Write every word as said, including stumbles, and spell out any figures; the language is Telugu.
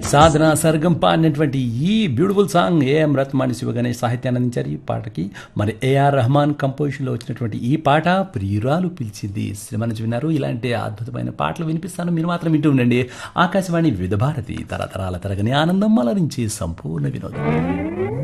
సాధన సర్గం పాడినటువంటి ఈ బ్యూటిఫుల్ సాంగ్ ఏఎం రత్మాని శివగణేష్ సాహిత్యాన్ని అందించారు ఈ పాటకి. మరి ఏఆర్ రెహమాన్ కంపోజిషన్లో వచ్చినటువంటి ఈ పాట ప్రియురాలు పిలిచింది సినిమా నుంచి విన్నారు. ఇలాంటి అద్భుతమైన పాటలు వినిపిస్తాను, మీరు మాత్రం వింటూ ఉండండి. ఆకాశవాణి వివిధ భారతి తరతరాల తరగని ఆనందం అలరించి సంపూర్ణ వినోదం.